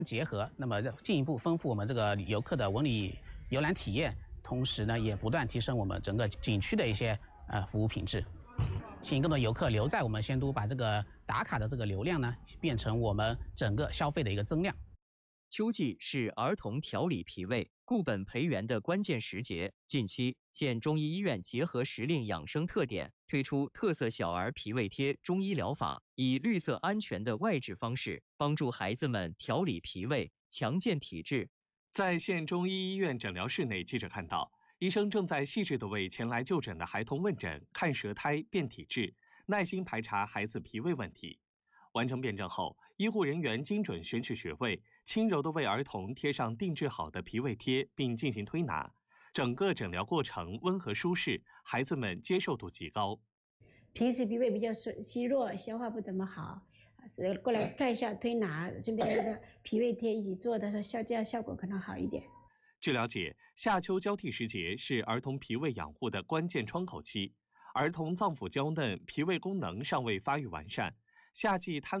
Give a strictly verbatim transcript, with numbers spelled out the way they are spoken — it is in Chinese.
结合，那么进一步丰富我们这个游客的文旅游览体验，同时呢，也不断提升我们整个景区的一些呃服务品质，吸引更多游客留在我们仙都，把这个打卡的这个流量呢，变成我们整个消费的一个增量。 秋季是儿童调理脾胃、固本培元的关键时节。近期，县中医医院结合时令养生特点，推出特色小儿脾胃贴中医疗法，以绿色安全的外治方式，帮助孩子们调理脾胃、强健体质。 在县中医医院诊疗室内，记者看到，医生正在细致地为前来就诊的孩童问诊、看舌苔、辨体质，耐心排查孩子脾胃问题。完成辩证后，医护人员精准选取穴位，轻柔地为儿童贴上定制好的脾胃贴，并进行推拿。整个诊疗过程温和舒适，孩子们接受度极高。 平时脾胃比较虚弱，消化不怎么好，所以过来看一下推拿，顺便那个脾胃贴一起做的时候，效价效果可能好一点。 据了解，夏秋交替时节是儿童脾胃养护的关键窗口期，儿童脏腑娇嫩，脾胃功能尚未发育完善，夏季贪